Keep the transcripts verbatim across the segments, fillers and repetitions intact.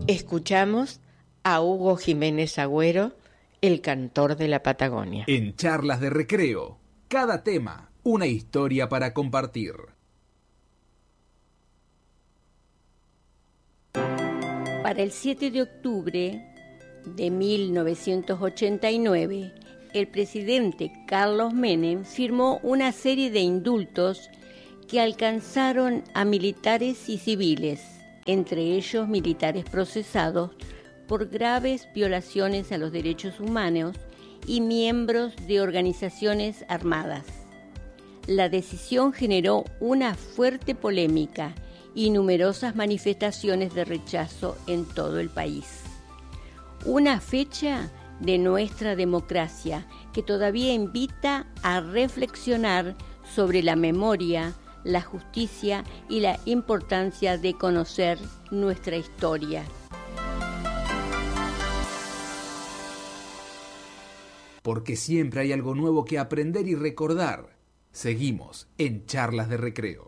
Escuchamos a Hugo Jiménez Agüero, el cantor de la Patagonia. En Charlas de Recreo, cada tema, una historia para compartir. Para el siete de octubre de mil novecientos ochenta y nueve, el presidente Carlos Menem firmó una serie de indultos que alcanzaron a militares y civiles, entre ellos militares procesados por graves violaciones a los derechos humanos y miembros de organizaciones armadas. La decisión generó una fuerte polémica y numerosas manifestaciones de rechazo en todo el país. Una fecha de nuestra democracia que todavía invita a reflexionar sobre la memoria, la justicia y la importancia de conocer nuestra historia. Porque siempre hay algo nuevo que aprender y recordar. Seguimos en Charlas de Recreo.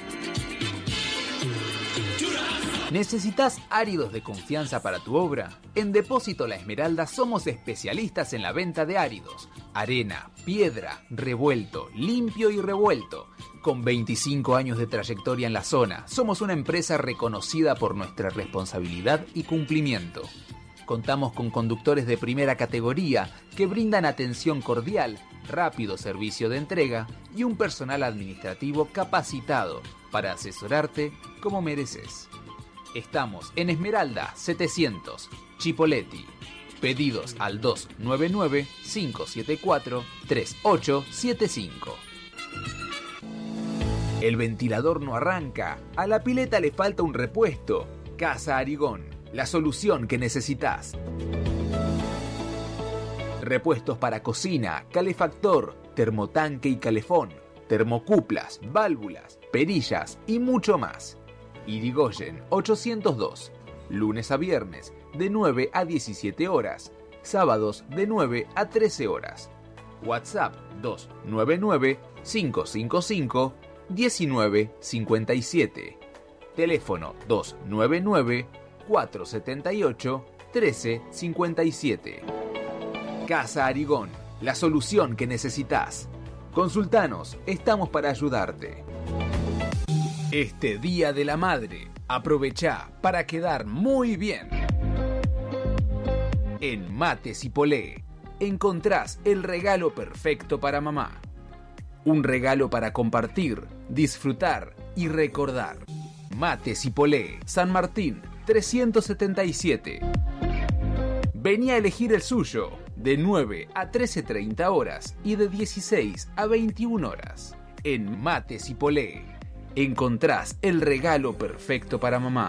¿Necesitas áridos de confianza para tu obra? En Depósito La Esmeralda somos especialistas en la venta de áridos. Arena, piedra, revuelto, limpio y revuelto. Con veinticinco años de trayectoria en la zona, somos una empresa reconocida por nuestra responsabilidad y cumplimiento. Contamos con conductores de primera categoría que brindan atención cordial, rápido servicio de entrega y un personal administrativo capacitado para asesorarte como mereces. Estamos en Esmeralda setecientos, Chipoleti. Pedidos al dos nueve nueve, cinco siete cuatro, tres ocho siete cinco. El ventilador no arranca, a la pileta le falta un repuesto. Casa Arigón, la solución que necesitas. Repuestos para cocina, calefactor, termotanque y calefón, termocuplas, válvulas, perillas y mucho más. Irigoyen ochocientos dos, lunes a viernes de nueve a diecisiete horas, sábados de nueve a trece horas. WhatsApp dos nueve nueve, cinco cinco cinco, uno nueve cinco siete. Teléfono dos nueve nueve, cuatro siete ocho, uno tres cinco siete. Casa Arigón, la solución que necesitas. Consultanos, estamos para ayudarte. Este Día de la Madre, aprovecha para quedar muy bien. En Mate Cipolé encontrás el regalo perfecto para mamá. Un regalo para compartir, disfrutar y recordar. Mate Cipolé, San Martín, trescientos setenta y siete. Vení a elegir el suyo, de nueve a trece treinta horas y de dieciséis a veintiuna horas. En Mate Cipolé encontrás el regalo perfecto para mamá.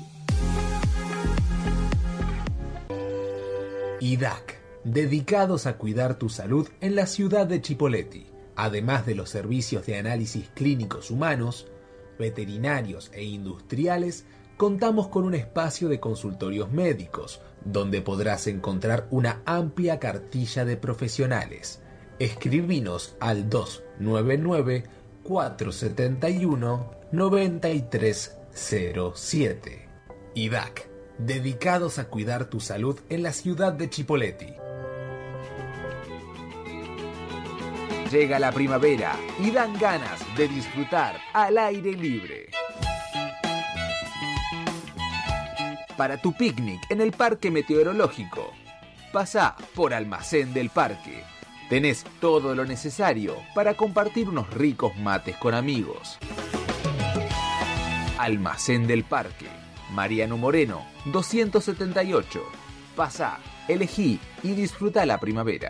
I D A C, dedicados a cuidar tu salud en la ciudad de Chipoleti. Además de los servicios de análisis clínicos humanos, veterinarios e industriales, contamos con un espacio de consultorios médicos, donde podrás encontrar una amplia cartilla de profesionales. Escribinos al dos nueve nueve, cuatro siete uno, nueve tres cero siete. I D A C, dedicados a cuidar tu salud en la ciudad de Chipoleti. Llega la primavera y dan ganas de disfrutar al aire libre. Para tu picnic en el Parque Meteorológico, pasá por Almacén del Parque. Tenés todo lo necesario para compartir unos ricos mates con amigos. Almacén del Parque, Mariano Moreno, doscientos setenta y ocho. Pasá, elegí y disfruta la primavera.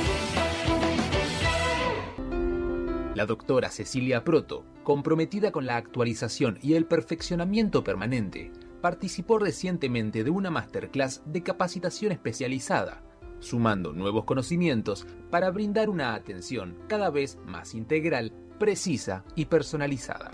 La doctora Cecilia Proto, comprometida con la actualización y el perfeccionamiento permanente, participó recientemente de una masterclass de capacitación especializada, sumando nuevos conocimientos para brindar una atención cada vez más integral, precisa y personalizada.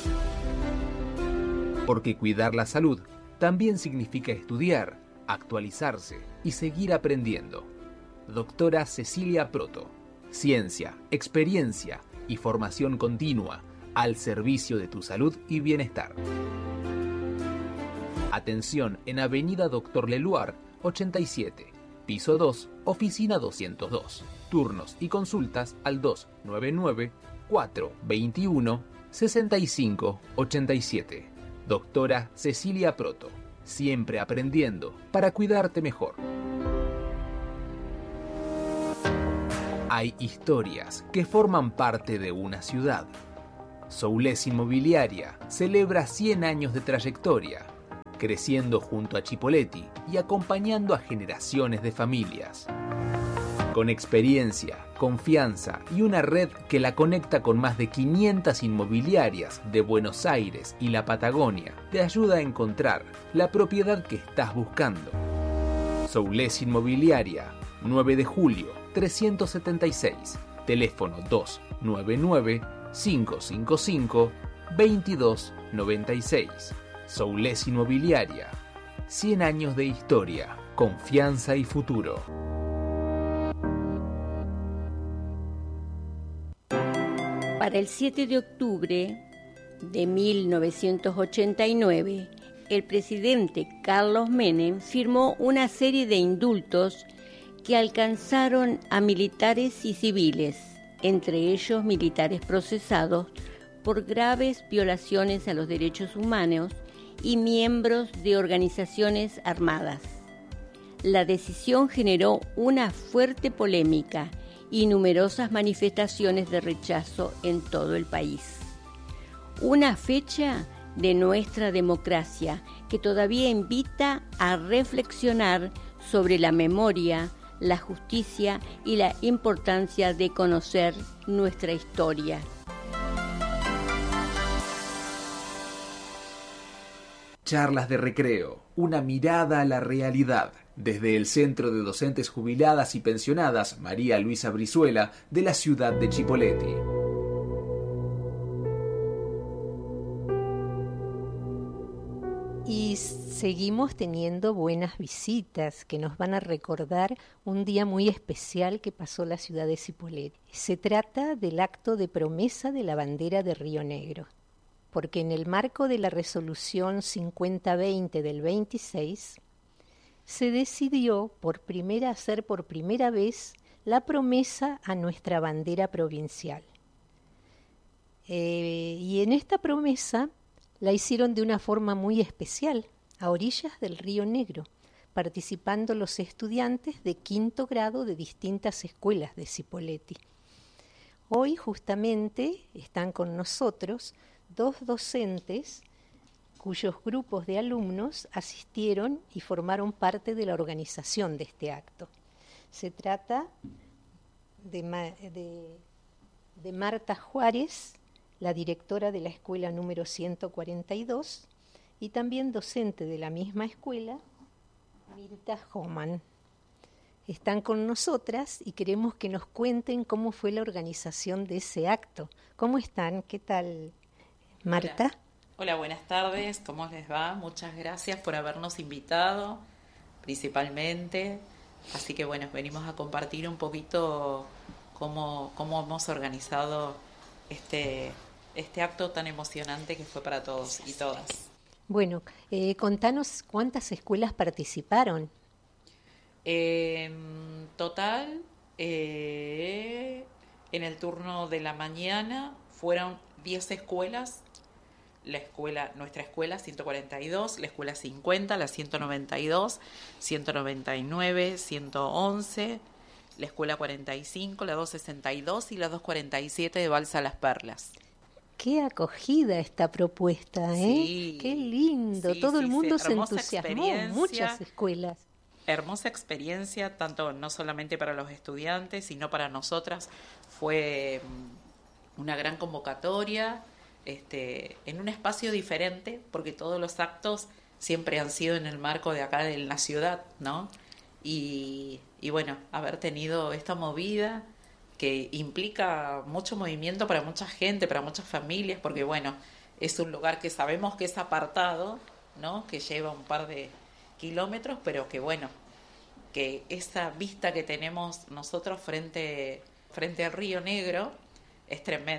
Porque cuidar la salud también significa estudiar, actualizarse y seguir aprendiendo. Doctora Cecilia Proto, ciencia, experiencia y formación continua al servicio de tu salud y bienestar. Atención en Avenida Doctor Leluar, ochenta y siete, piso dos, oficina doscientos dos. Turnos y consultas al dos nueve nueve, cuatro dos uno, seis cinco ocho siete. Doctora Cecilia Proto, siempre aprendiendo para cuidarte mejor. Hay historias que forman parte de una ciudad. Soules Inmobiliaria celebra cien años de trayectoria, creciendo junto a Chipoleti y acompañando a generaciones de familias. Con experiencia, confianza y una red que la conecta con más de quinientas inmobiliarias de Buenos Aires y la Patagonia, te ayuda a encontrar la propiedad que estás buscando. Soules Inmobiliaria, nueve de julio, trescientos setenta y seis, teléfono dos nueve nueve, cinco cinco cinco, dos dos nueve seis. Soules Inmobiliaria, cien años de historia, confianza y futuro. Para el siete de octubre de mil novecientos ochenta y nueve, el presidente Carlos Menem firmó una serie de indultos que alcanzaron a militares y civiles, entre ellos militares procesados por graves violaciones a los derechos humanos y miembros de organizaciones armadas. La decisión generó una fuerte polémica y numerosas manifestaciones de rechazo en todo el país. Una fecha de nuestra democracia que todavía invita a reflexionar sobre la memoria, la justicia y la importancia de conocer nuestra historia. Charlas de recreo, una mirada a la realidad. Desde el Centro de Docentes Jubiladas y Pensionadas María Luisa Brizuela de la ciudad de Chipoleti. Y seguimos teniendo buenas visitas que nos van a recordar un día muy especial que pasó la ciudad de Cipolletti. Se trata del acto de promesa de la bandera de Río Negro, porque en el marco de la resolución cincuenta veinte del veintiséis se decidió por primera hacer por primera vez la promesa a nuestra bandera provincial. Eh, y en esta promesa la hicieron de una forma muy especial, a orillas del Río Negro, participando los estudiantes de quinto grado de distintas escuelas de Cipolletti. Hoy justamente están con nosotros dos docentes cuyos grupos de alumnos asistieron y formaron parte de la organización de este acto. Se trata de, de, de Marta Juárez, la directora de la escuela número ciento cuarenta y dos, y también docente de la misma escuela, Mirta Homan. Están con nosotras y queremos que nos cuenten cómo fue la organización de ese acto. ¿Cómo están? ¿Qué tal, Marta? Hola. Hola, buenas tardes. ¿Cómo les va? Muchas gracias por habernos invitado, principalmente. Así que bueno, venimos a compartir un poquito cómo, cómo hemos organizado este, este acto tan emocionante que fue para todos y todas. Bueno, eh, contanos cuántas escuelas participaron. Eh, total, eh, en el turno de la mañana fueron diez escuelas. La escuela, nuestra escuela ciento cuarenta y dos, la escuela cincuenta, la ciento noventa y dos, ciento noventa y nueve, ciento once, la escuela cuarenta y cinco, la doscientos sesenta y dos y la doscientos cuarenta y siete de Balsa Las Perlas. Qué acogida esta propuesta, ¿eh? Sí, qué lindo, sí, todo sí, el mundo sí. se Hermosa entusiasmó, muchas escuelas. Hermosa experiencia, tanto no solamente para los estudiantes, sino para nosotras. Fue una gran convocatoria, este, en un espacio diferente, porque todos los actos siempre han sido en el marco de acá de la ciudad, ¿no? Y, y bueno, haber tenido esta movida que implica mucho movimiento para mucha gente, para muchas familias, porque bueno, es un lugar que sabemos que es apartado, ¿no? Que lleva un par de kilómetros, pero que bueno, que esa vista que tenemos nosotros frente, frente al Río Negro es tremenda.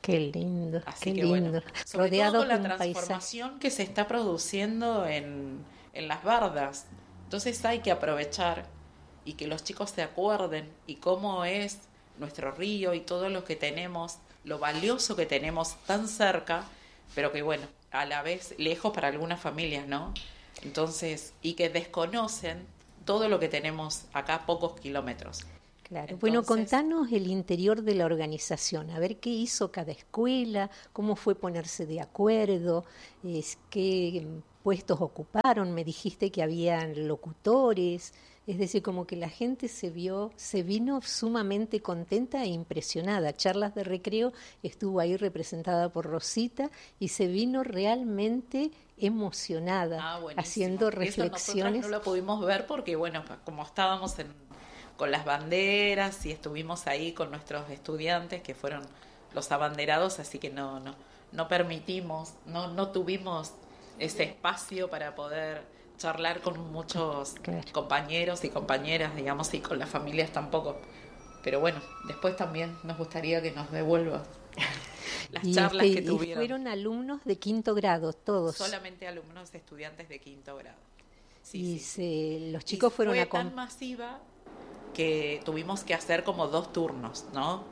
Qué lindo, Así qué que lindo. bueno, sobre Rodeado todo con la por un paisaje. transformación que se está produciendo en, en las bardas. Entonces hay que aprovechar y que los chicos se acuerden y cómo es nuestro río y todo lo que tenemos, lo valioso que tenemos tan cerca, pero que bueno, a la vez lejos para algunas familias, ¿no? Entonces, y que desconocen todo lo que tenemos acá a pocos kilómetros. Claro. Entonces, bueno, contanos el interior de la organización, a ver qué hizo cada escuela, cómo fue ponerse de acuerdo, es, qué puestos ocuparon, me dijiste que habían locutores, es decir, como que la gente se vio, se vino sumamente contenta e impresionada. Charlas de Recreo estuvo ahí representada por Rosita y se vino realmente emocionada, ah, haciendo Eso reflexiones. nosotros no lo pudimos ver porque, bueno, como estábamos en, con las banderas y estuvimos ahí con nuestros estudiantes que fueron los abanderados, así que no, no, no permitimos, no, no tuvimos ese espacio para poder charlar con muchos Claro. compañeros y compañeras, digamos, y con las familias tampoco. Pero bueno, después también nos gustaría que nos devuelvan las y charlas este, que tuvieron. Y fueron alumnos de quinto grado, todos. Solamente alumnos estudiantes de quinto grado. Sí, y sí. Se, los chicos y fueron fue a... tan masiva que tuvimos que hacer como dos turnos, ¿no?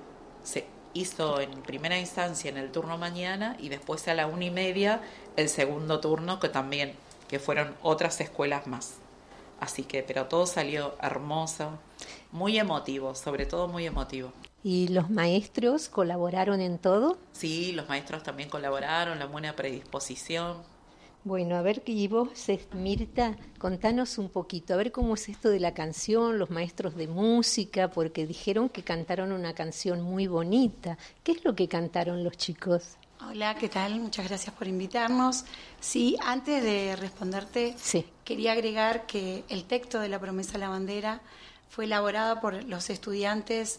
Se hizo en primera instancia en el turno mañana y después a la una y media el segundo turno, que también, que fueron otras escuelas más. Así que, pero todo salió hermoso, muy emotivo, sobre todo muy emotivo. ¿Y los maestros colaboraron en todo? Sí, los maestros también colaboraron, la buena predisposición. Bueno, a ver, y vos, Mirta, contanos un poquito, a ver cómo es esto de la canción, los maestros de música, porque dijeron que cantaron una canción muy bonita. ¿Qué es lo que cantaron los chicos? Hola, ¿qué tal? Muchas gracias por invitarnos. Sí, antes de responderte, sí. quería agregar que el texto de la promesa a la bandera fue elaborado por los estudiantes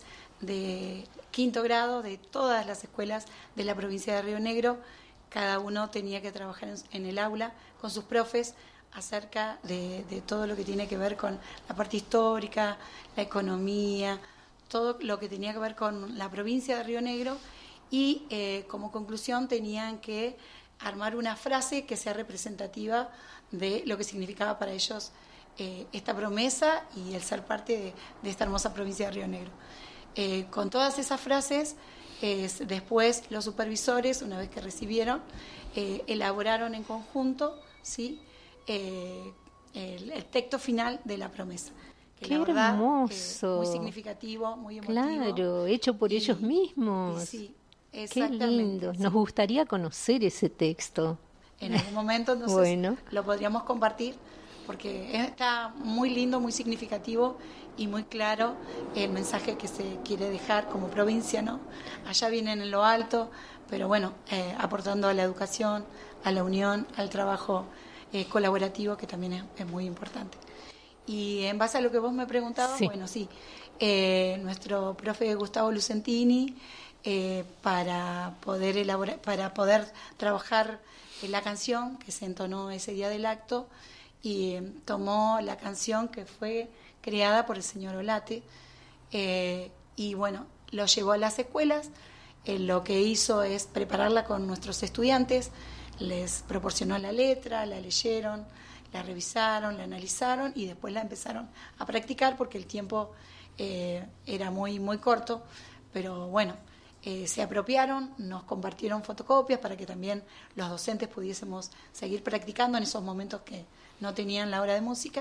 de quinto grado de todas las escuelas de la provincia de Río Negro. Cada uno tenía que trabajar en el aula con sus profes acerca de, de todo lo que tiene que ver con la parte histórica, la economía, todo lo que tenía que ver con la provincia de Río Negro y eh, como conclusión tenían que armar una frase que sea representativa de lo que significaba para ellos eh, esta promesa y el ser parte de, de esta hermosa provincia de Río Negro. Eh, con todas esas frases, eh, después los supervisores, una vez que recibieron, eh, elaboraron en conjunto, ¿sí? eh, el, el texto final de la promesa. Que ¡Qué la verdad, hermoso! Eh, muy significativo, muy emotivo. Claro, hecho por y, ellos mismos. Y sí, ¡qué lindo! sí. Nos gustaría conocer ese texto. En algún momento, entonces, bueno. lo podríamos compartir, porque está muy lindo, muy significativo y muy claro el mensaje que se quiere dejar como provincia, ¿no? Allá vienen en lo alto, pero bueno, eh, aportando a la educación, a la unión, al trabajo eh, colaborativo, que también es, es muy importante. Y en base a lo que vos me preguntabas, sí. bueno, sí, eh, nuestro profe Gustavo Lucentini, eh, para poder elaborar, para poder trabajar en la canción que se entonó ese día del acto, y eh, tomó la canción que fue creada por el señor Olate, eh, y bueno, lo llevó a las escuelas. Eh, lo que hizo es prepararla con nuestros estudiantes, les proporcionó la letra, la leyeron, la revisaron, la analizaron y después la empezaron a practicar porque el tiempo eh, era muy, muy corto, pero bueno, eh, se apropiaron, nos compartieron fotocopias para que también los docentes pudiésemos seguir practicando en esos momentos que no tenían la hora de música.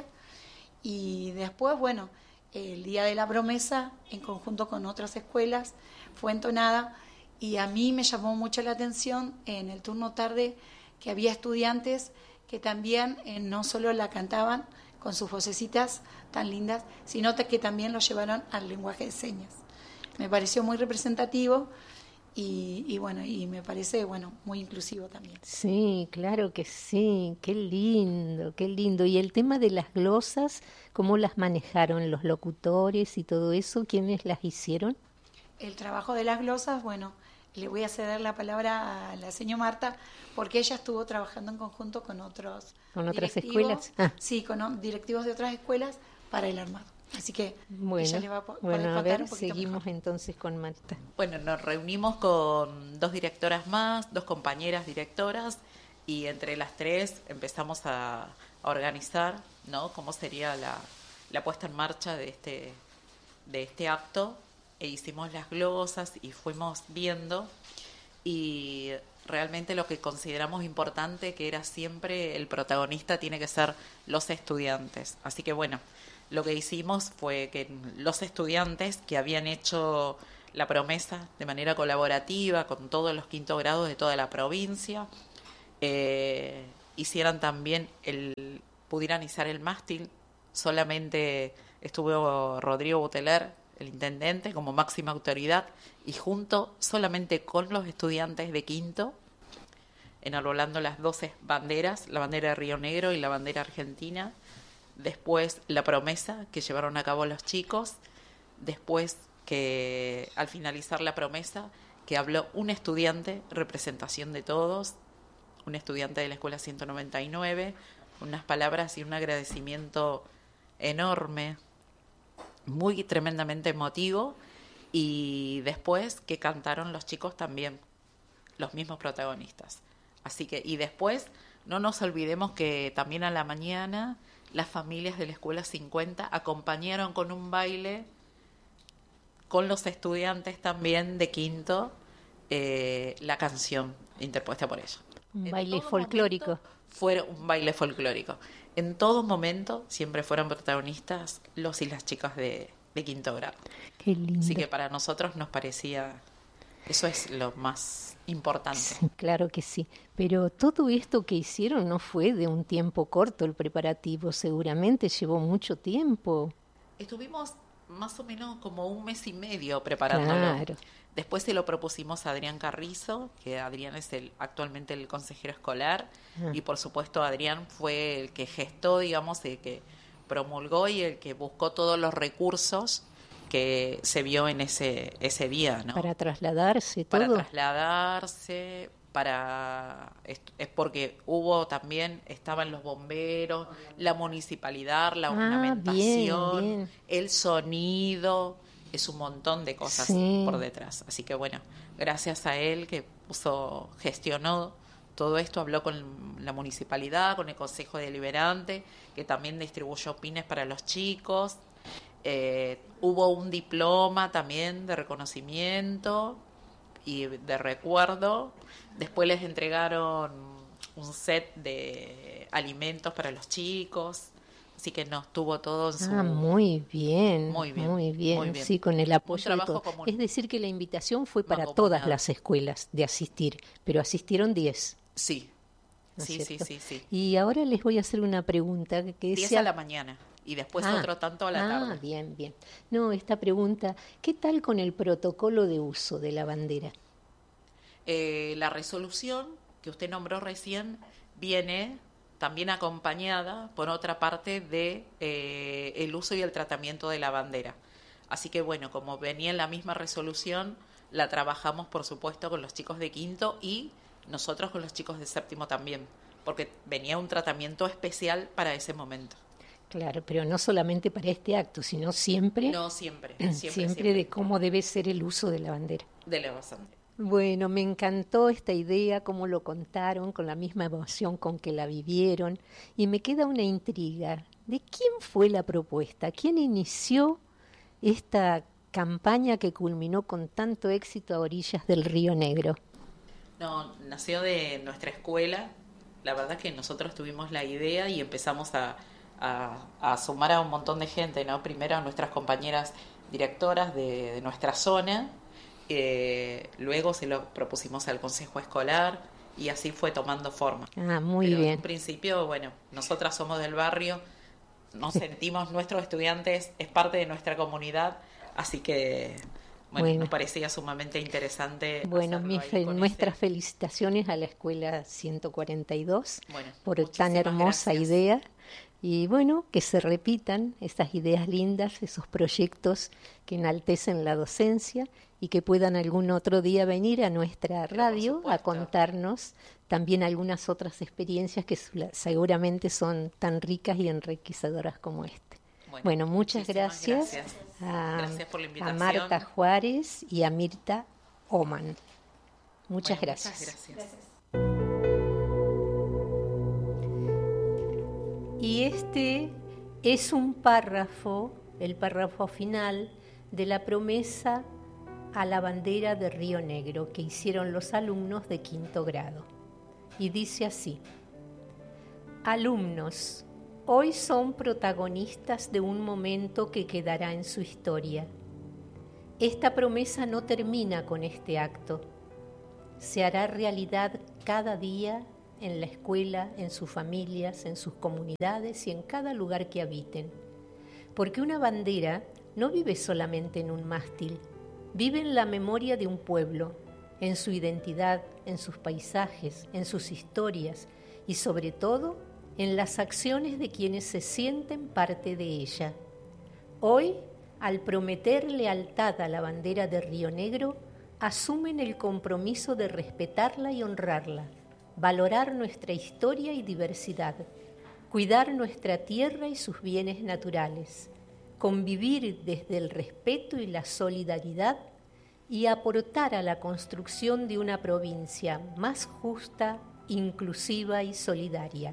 Y después, bueno, el día de la promesa, en conjunto con otras escuelas, fue entonada y a mí me llamó mucho la atención en el turno tarde que había estudiantes que también eh, no solo la cantaban con sus vocecitas tan lindas, sino que también lo llevaron al lenguaje de señas. Me pareció muy representativo y, y bueno, y me parece bueno muy inclusivo también. Sí, claro que sí, qué lindo, qué lindo. Y el tema de las glosas, ¿cómo las manejaron los locutores y todo eso? ¿Quiénes las hicieron? El trabajo de las glosas, bueno, le voy a ceder la palabra a la señora Marta, porque ella estuvo trabajando en conjunto con otros ¿Con otras directivos, escuelas? Ah. Sí, con directivos de otras escuelas para el armado. Así que bueno, ella le va a po- bueno, poder a contar ver, un poquito seguimos mejor. entonces con Marta. Bueno, nos reunimos con dos directoras más, dos compañeras directoras, y entre las tres empezamos a, a organizar, ¿no?, cómo sería la, la puesta en marcha de este, de este acto, e hicimos las glosas y fuimos viendo, y realmente lo que consideramos importante, que era siempre el protagonista tiene que ser los estudiantes. Así que bueno, lo que hicimos fue que los estudiantes que habían hecho la promesa de manera colaborativa con todos los quinto grados de toda la provincia, eh, hicieran también el, pudieran izar el mástil. Solamente estuvo Rodrigo Buteler, el intendente, como máxima autoridad, y junto solamente con los estudiantes de quinto, enarbolando las doce banderas, la bandera de Río Negro y la bandera argentina. Después la promesa que llevaron a cabo los chicos. Después que al finalizar la promesa, que habló un estudiante, representación de todos, un estudiante de la escuela ciento noventa y nueve, unas palabras y un agradecimiento enorme, muy tremendamente emotivo, y después que cantaron los chicos también, los mismos protagonistas. Así que, y después no nos olvidemos que también a la mañana las familias de la escuela cincuenta acompañaron con un baile con los estudiantes también de quinto, eh, la canción interpuesta por ellos. Un En baile todo folclórico. momento Fue un baile folclórico. En todo momento siempre fueron protagonistas los y las chicas de, de quinto grado. Qué lindo. Así que para nosotros nos parecía, eso es lo más importante. Sí, claro que sí. Pero todo esto que hicieron no fue de un tiempo corto el preparativo, seguramente llevó mucho tiempo. Estuvimos más o menos como un mes y medio preparándolo. Claro. Después se lo propusimos a Adrián Carrizo, que Adrián es el actualmente el consejero escolar, Ah. y por supuesto Adrián fue el que gestó, digamos, el que promulgó y el que buscó todos los recursos que se vio en ese ese día, ¿no? Para trasladarse, Para todo. trasladarse, para es, es porque hubo también, estaban los bomberos, la municipalidad, la Ah, ornamentación, bien, bien. el sonido, es un montón de cosas Sí. por detrás. Así que bueno, gracias a él que puso, gestionó todo esto, habló con la municipalidad, con el Consejo Deliberante, que también distribuyó pines para los chicos. Eh, hubo un diploma también de reconocimiento y de recuerdo. Después les entregaron un set de alimentos para los chicos. Así que no, estuvo todo en su... Ah, muy bien, Muy bien, muy bien, muy bien. sí, con el apoyo de trabajo todos. común. Es decir, que la invitación fue para Mancomunado. todas las escuelas de asistir, pero asistieron diez. Sí, ¿No es sí, sí, cierto? sí, sí. Y ahora les voy a hacer una pregunta que diez decía... a la mañana y después Ah, otro tanto a la ah, tarde. bien, bien. No, esta pregunta, ¿qué tal con el protocolo de uso de la bandera? Eh, la resolución que usted nombró recién viene también acompañada, por otra parte, de eh, el uso y el tratamiento de la bandera. Así que, bueno, como venía en la misma resolución, la trabajamos, por supuesto, con los chicos de quinto y nosotros con los chicos de séptimo también, porque venía un tratamiento especial para ese momento. Claro, pero no solamente para este acto, sino siempre, No siempre, siempre, siempre, siempre, de cómo debe ser el uso de la bandera. de la bandera. Bueno, me encantó esta idea, cómo lo contaron, con la misma emoción con que la vivieron, y me queda una intriga. ¿De quién fue la propuesta? ¿Quién inició esta campaña que culminó con tanto éxito a orillas del Río Negro? No, nació de nuestra escuela. La verdad es que nosotros tuvimos la idea y empezamos a, a, a sumar a un montón de gente, ¿no? Primero a nuestras compañeras directoras de, de nuestra zona, eh, luego se lo propusimos al consejo escolar y así fue tomando forma. Ah, muy Pero en bien. un principio, bueno, nosotras somos del barrio, nos sentimos nuestros estudiantes, es parte de nuestra comunidad, así que... Bueno, Bueno. nos parecía sumamente interesante. Bueno, hacerlo mis ahí fe- con nuestras ese- felicitaciones a la Escuela ciento cuarenta y dos Bueno, por tan muchísimas hermosa gracias. idea. Y bueno, que se repitan esas ideas lindas, esos proyectos que enaltecen la docencia y que puedan algún otro día venir a nuestra Pero por radio a supuesto. contarnos también algunas otras experiencias que su- seguramente son tan ricas y enriquecedoras como esta. Bueno, Bueno, muchas muchísimas gracias, gracias. A, Gracias por la a invitación. Marta Juárez y a Mirta Oman. Muchas Bueno, gracias. Muchas gracias. Y este es un párrafo, el párrafo final de la promesa a la bandera de Río Negro que hicieron los alumnos de quinto grado. Y dice así: alumnos, hoy son protagonistas de un momento que quedará en su historia. Esta promesa no termina con este acto. Se hará realidad cada día en la escuela, en sus familias, en sus comunidades y en cada lugar que habiten. Porque una bandera no vive solamente en un mástil, vive en la memoria de un pueblo, en su identidad, en sus paisajes, en sus historias y sobre todo en las acciones de quienes se sienten parte de ella. Hoy, al prometer lealtad a la bandera de Río Negro, asumen el compromiso de respetarla y honrarla, valorar nuestra historia y diversidad, cuidar nuestra tierra y sus bienes naturales, convivir desde el respeto y la solidaridad y aportar a la construcción de una provincia más justa, inclusiva y solidaria.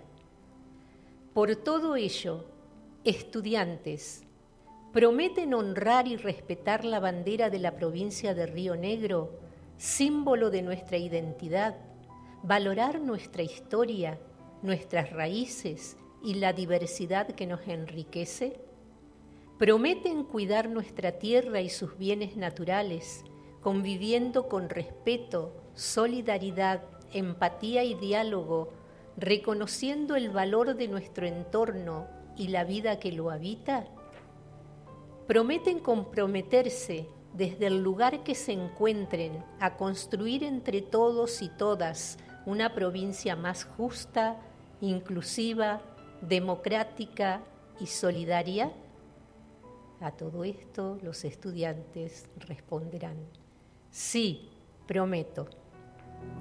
Por todo ello, estudiantes, ¿prometen honrar y respetar la bandera de la provincia de Río Negro, símbolo de nuestra identidad, valorar nuestra historia, nuestras raíces y la diversidad que nos enriquece? ¿Prometen cuidar nuestra tierra y sus bienes naturales, conviviendo con respeto, solidaridad, empatía y diálogo, reconociendo el valor de nuestro entorno y la vida que lo habita? ¿Prometen comprometerse desde el lugar que se encuentren a construir entre todos y todas una provincia más justa, inclusiva, democrática y solidaria? A todo esto los estudiantes responderán: sí, prometo.